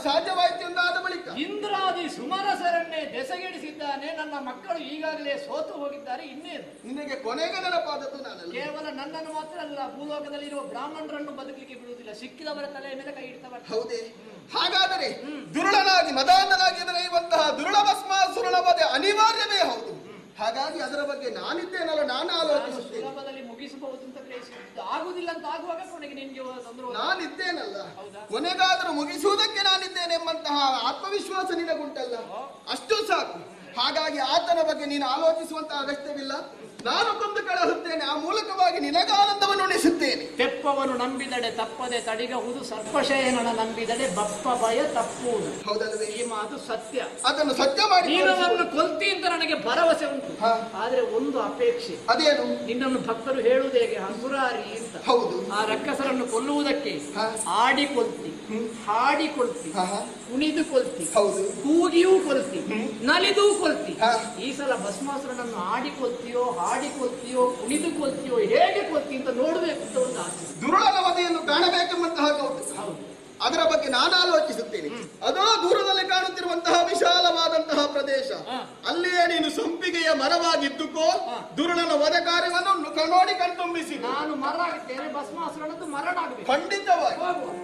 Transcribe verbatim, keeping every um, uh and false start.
ಸಾಧ್ಯವಾಯಿತು ಎಂದಾದ ಬಳಿಕ ಇಂದ್ರಾದಿ ಸುಮನಸರನ್ನೇ ದೆಸೆಗೆಡಿಸಿದ್ದಾನೆ. ನನ್ನ ಮಕ್ಕಳು ಈಗಾಗಲೇ ಸೋತು ಹೋಗಿದ್ದಾರೆ. ಇನ್ನೇನು ನಿನಗೆ ಕೊನೆಗೆ ನೆನಪಾದದ್ದು ನಾನಲ್ಲ. ಕೇವಲ ನನ್ನನ್ನು ಮಾತ್ರ ಅಲ್ಲ, ಭೂಲೋಕದಲ್ಲಿರುವ ಬ್ರಾಹ್ಮಣರನ್ನು ಬದುಕಲಿಕ್ಕೆ ಬಿಡುವುದಿಲ್ಲ. ಸಿಕ್ಕಿದವರ ತಲೆಯ ಮೇಲೆ ಕೈ ಇಡ್ತಾ ಬರ್ತಾರೆ. ಹೌದೇ? ಹಾಗಾದರೆ ದುರುಳನಾಗಿ ಮದಾಂಧನಾಗಿ ಎದುರೈಯುವಂತಹ ದುರುಳ ಭಸ್ಮಾಸುರನ ವಧೆ ಅನಿವಾರ್ಯವೇ ಹೌದು. ಹಾಗಾಗಿ ಅದರ ಬಗ್ಗೆ ನಾನಿದ್ದೇನಲ್ಲ, ನಾನು ಆಲೋಚಿಸುತ್ತೇನೆ. ಸುಲಭದಲ್ಲಿ ಮುಗಿಸಬಹುದು ಅಂತ ಗ್ರಹಿಸಿದ್ದು ಆಗುದಿಲ್ಲ ಅಂತ ಆಗುವಾಗ ಕೊನೆಗೆ ನಿಮ್ಗೆ ತೊಂದರೆ. ನಾನಿದ್ದೇನಲ್ಲ, ಕೊನೆಗಾದರೂ ಮುಗಿಸುವುದಕ್ಕೆ ನಾನಿದ್ದೇನೆ ಎಂಬಂತಹ ಆತ್ಮವಿಶ್ವಾಸ ನಿನಗುಂಟಲ್ಲ, ಅಷ್ಟು ಸಾಕು. ಹಾಗಾಗಿ ಆತನ ಬಗ್ಗೆ ನೀನು ಆಲೋಚಿಸುವಂತಹ ಅಗತ್ಯವಿಲ್ಲ. ನಾನು ಕೊಂದು ಕಳುಹುತ್ತೇನೆ, ಆ ಮೂಲಕವಾಗಿ ನಿನಗಾನಂದವನ್ನು ಉಣಿಸುತ್ತೇನೆ. ತೆಪ್ಪವನು ನಂಬಿದಡೆ ತಪ್ಪದೆ ತಡಿಗಹುದು, ಸರ್ಪಶಯನನ ನಂಬಿದಡೆ ಬಪ್ಪ ಭಯ ತಪ್ಪುವುದು. ಹೌದಲ್ಲವೇ? ಈ ಮಾತು ಸತ್ಯ. ಅದನ್ನು ಸತ್ಯ ಮಾಡಿ ನೀನನ್ನು ಕೊಲ್ತಿ ಅಂತ ನನಗೆ ಭರವಸೆ ಉಂಟು. ಆದ್ರೆ ಒಂದು ಅಪೇಕ್ಷೆ. ಅದೇನು? ನಿನ್ನನ್ನು ಭಕ್ತರು ಹೇಳುವುದು ಹೇಗೆ? ಹಸುರಾರಿ ಅಂತ. ಹೌದು. ಆ ರಕ್ಕಸರನ್ನು ಕೊಲ್ಲುವುದಕ್ಕೆ ಆಡಿ ಕೊಲ್ತಿ, ಹಾಡಿ ಕೊಲ್ತಿ, ಕುಣಿದು ಕೊಲ್ತಿ, ಹೌದು, ಕೂಗಿಯೂ ಕೊಲ್ತಿ, ನಲಿದೂ ಕೊಲ್ತಿ. ಹಾ. ಈ ಸಲ ಭಸ್ಮಾಸುರನನ್ನು ಆಡಿ ಕೊಲ್ತಿಯೋ, ಹಾಡಿ ಕೊಲ್ತಿಯೋ, ಕುಣಿದು ಕೊಲ್ತಿಯೋ, ಹೇಗೆ ಕೊಲ್ತಿ ಅಂತ ನೋಡ್ಬೇಕು ಅಂತ ಒಂದು ಆಸೆ. ದುರುಳನ ವಧೆಯನ್ನು ಕಾಣಬೇಕೆಂಬಂತಹ ಕೌತುಕ. ಹೌದು. ಅದರ ಬಗ್ಗೆ ನಾನು ಆಲೋಚಿಸುತ್ತೇನೆ. ಅದೋ ದೂರದಲ್ಲಿ ಕಾಣುತ್ತಿರುವಂತಹ ವಿಶಾಲವಾದಂತಹ ಪ್ರದೇಶ, ಅಲ್ಲಿಯೇ ನೀನು ಸಂಪಿಗೆಯ ಮರವಾಗಿದ್ದುಕೋ, ದುರುಳನ ವಧೆ ಕಾರ್ಯವನ್ನು ನೋಡಿ ಕಣ್ತುಂಬಿಸಿ. ನಾನು ಮರ ಆಗಿದ್ದೇನೆ, ಭಸ್ಮಾಸುರನದ್ದು ಮರಣ ಆಗಬೇಕು. ಖಂಡಿತವಾಗಿ.